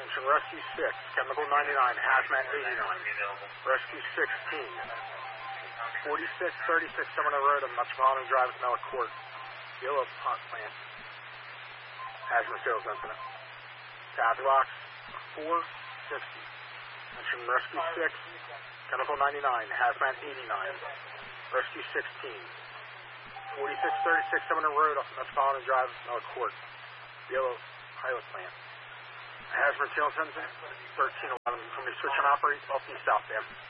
Attention Rescue 6, Chemical 99, Hazmat 89. Rescue 16. 4636 Sumner Road on Metropolitan Drive, Melick Court. Yellow pot plant. Hazmat sales incident. Copy box 460. Attention Rescue 6, Chemical 99, Hazmat 89. Rescue 16. 4636 Sumner Road off Metropolitan Drive, Melick Court. Yellow pilot plant. Hazmat sales incident 1311 from the switch on operate off the southbound.